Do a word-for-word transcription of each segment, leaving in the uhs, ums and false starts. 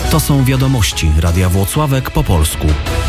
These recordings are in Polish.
To są wiadomości Radia Włocławek po polsku.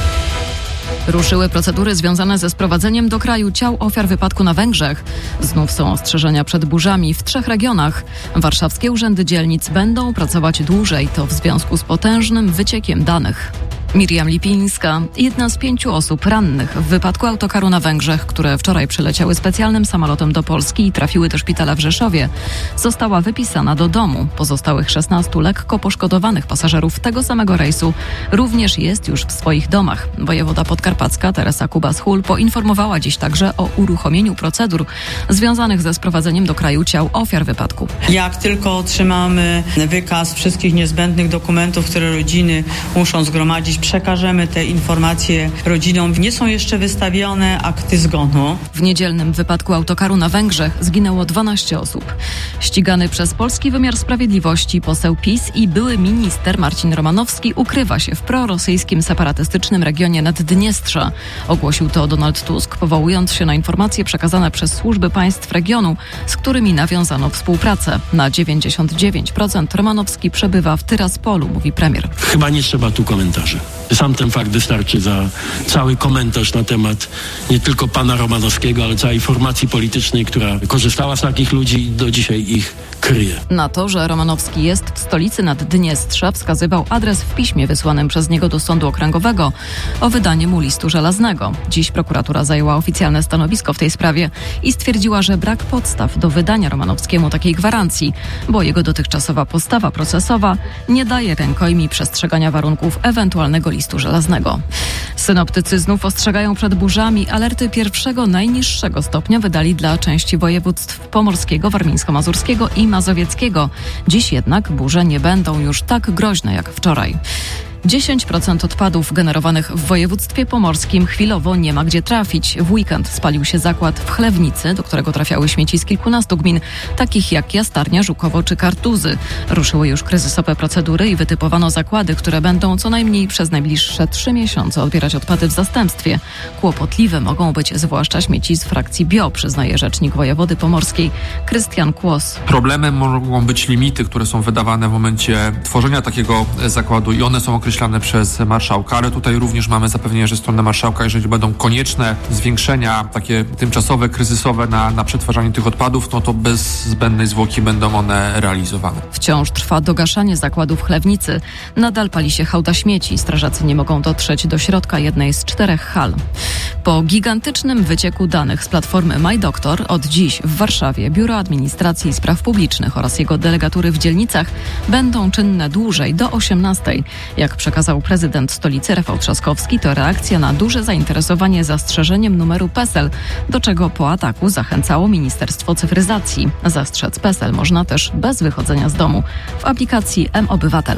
Ruszyły procedury związane ze sprowadzeniem do kraju ciał ofiar wypadku na Węgrzech. Znów są ostrzeżenia przed burzami w trzech regionach. Warszawskie urzędy dzielnic będą pracować dłużej, to w związku z potężnym wyciekiem danych. Miriam Lipińska, jedna z pięciu osób rannych w wypadku autokaru na Węgrzech, które wczoraj przyleciały specjalnym samolotem do Polski i trafiły do szpitala w Rzeszowie, została wypisana do domu. Pozostałych szesnastu lekko poszkodowanych pasażerów tego samego rejsu również jest już w swoich domach. Wojewoda podkarpacka Teresa Kubas-Hul poinformowała dziś także o uruchomieniu procedur związanych ze sprowadzeniem do kraju ciał ofiar wypadku. Jak tylko otrzymamy wykaz wszystkich niezbędnych dokumentów, które rodziny muszą zgromadzić, przekażemy te informacje rodzinom. Nie są jeszcze wystawione akty zgonu. W niedzielnym wypadku autokaru na Węgrzech zginęło dwanaście osób. Ścigany przez polski wymiar sprawiedliwości poseł PiS i były minister Marcin Romanowski ukrywa się w prorosyjskim separatystycznym regionie Naddniestrza. Ogłosił to Donald Tusk, powołując się na informacje przekazane przez służby państw regionu, z którymi nawiązano współpracę. Na dziewięćdziesiąt dziewięć procent Romanowski przebywa w Tyraspolu, mówi premier. Chyba nie trzeba tu komentarzy. Sam ten fakt wystarczy za cały komentarz na temat nie tylko pana Romanowskiego, ale całej formacji politycznej, która korzystała z takich ludzi i do dzisiaj ich kryje. Na to, że Romanowski jest w stolicy Naddniestrza, wskazywał adres w piśmie wysłanym przez niego do Sądu Okręgowego o wydanie mu listu żelaznego. Dziś prokuratura zajęła oficjalne stanowisko w tej sprawie i stwierdziła, że brak podstaw do wydania Romanowskiemu takiej gwarancji, bo jego dotychczasowa postawa procesowa nie daje rękojmi przestrzegania warunków ewentualnego listu żelaznego. Synoptycy znów ostrzegają przed burzami. Alerty pierwszego, najniższego stopnia wydali dla części województw pomorskiego, warmińsko-mazurskiego i mazowieckiego. Dziś jednak burze nie będą już tak groźne jak wczoraj. dziesięć procent odpadów generowanych w województwie pomorskim chwilowo nie ma gdzie trafić. W weekend spalił się zakład w Chlewnicy, do którego trafiały śmieci z kilkunastu gmin, takich jak Jastarnia, Żukowo czy Kartuzy. Ruszyły już kryzysowe procedury i wytypowano zakłady, które będą co najmniej przez najbliższe trzy miesiące odbierać odpady w zastępstwie. Kłopotliwe mogą być zwłaszcza śmieci z frakcji bio, przyznaje rzecznik wojewody pomorskiej Krystian Kłos. Problemem mogą być limity, które są wydawane w momencie tworzenia takiego zakładu i one są określone przez marszałka, ale tutaj również mamy zapewnienie ze strony marszałka, jeżeli będą konieczne zwiększenia takie tymczasowe, kryzysowe na, na przetwarzanie tych odpadów, no to bez zbędnej zwłoki będą one realizowane. Wciąż trwa dogaszanie zakładów w Chlewnicy. Nadal pali się hałda śmieci. Strażacy nie mogą dotrzeć do środka jednej z czterech hal. Po gigantycznym wycieku danych z platformy MyDoktor od dziś w Warszawie Biuro Administracji i Spraw Publicznych oraz jego delegatury w dzielnicach będą czynne dłużej, do osiemnastej. Jak przekazał prezydent stolicy Rafał Trzaskowski, to reakcja na duże zainteresowanie zastrzeżeniem numeru PESEL, do czego po ataku zachęcało Ministerstwo Cyfryzacji. Zastrzec PESEL można też bez wychodzenia z domu w aplikacji M-Obywatel.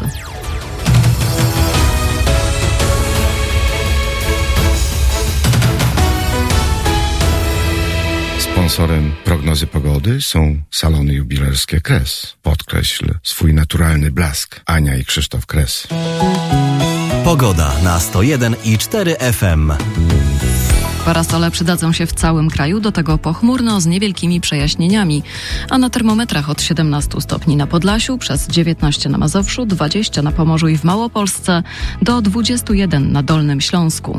Sponsorem prognozy pogody są salony jubilerskie Kres. Podkreśl swój naturalny blask. Ania i Krzysztof Kres. Pogoda na sto jeden i cztery F M. Parasole przydadzą się w całym kraju, do tego pochmurno z niewielkimi przejaśnieniami, a na termometrach od siedemnastu stopni na Podlasiu, przez dziewiętnaście na Mazowszu, dwadzieścia na Pomorzu i w Małopolsce, do dwudziestu jeden na Dolnym Śląsku.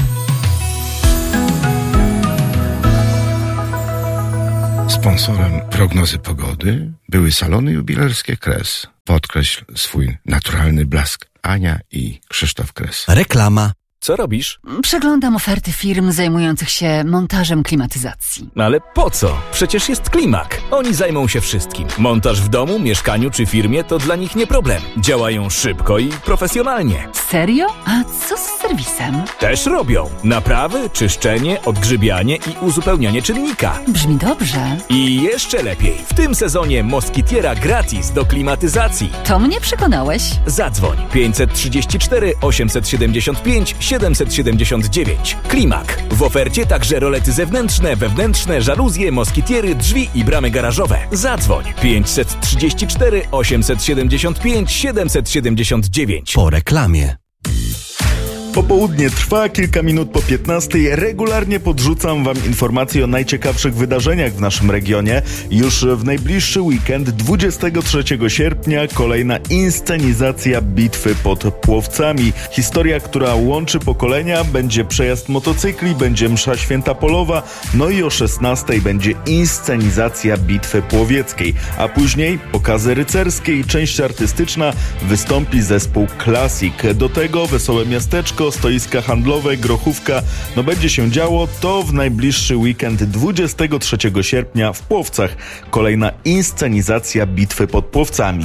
Sponsorem prognozy pogody były salony jubilerskie Kres. Podkreśl swój naturalny blask. Ania i Krzysztof Kres. Reklama. Co robisz? Przeglądam oferty firm zajmujących się montażem klimatyzacji. Ale po co? Przecież jest Klimak. Oni zajmą się wszystkim. Montaż w domu, mieszkaniu czy firmie to dla nich nie problem. Działają szybko i profesjonalnie. Serio? A co z serwisem? Też robią. Naprawy, czyszczenie, odgrzybianie i uzupełnianie czynnika. Brzmi dobrze. I jeszcze lepiej. W tym sezonie Moskitiera gratis do klimatyzacji. To mnie przekonałeś. Zadzwoń pięćset trzydzieści cztery osiemset siedemdziesiąt pięć siedemset siedemdziesiąt dziewięć. Klimak. W ofercie także rolety zewnętrzne, wewnętrzne, żaluzje, moskitiery, drzwi i bramy garażowe. Zadzwoń pięćset trzydzieści cztery osiemset siedemdziesiąt pięć siedemset siedemdziesiąt dziewięć. Po reklamie. Popołudnie trwa, kilka minut po piętnastej. Regularnie podrzucam Wam informacje o najciekawszych wydarzeniach w naszym regionie. Już w najbliższy weekend, dwudziestego trzeciego sierpnia, kolejna inscenizacja bitwy pod Płowcami. Historia, która łączy pokolenia, będzie przejazd motocykli, będzie msza święta polowa, no i o szesnastej będzie inscenizacja bitwy płowieckiej. A później pokazy rycerskie i część artystyczna, wystąpi zespół Classic. Do tego wesołe miasteczko, stoiska handlowe, grochówka. No będzie się działo, to w najbliższy weekend dwudziestego trzeciego sierpnia w Płowcach. Kolejna inscenizacja bitwy pod Płowcami.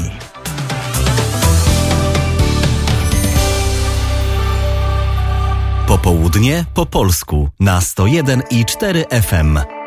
Popołudnie po polsku na sto jeden i cztery F M.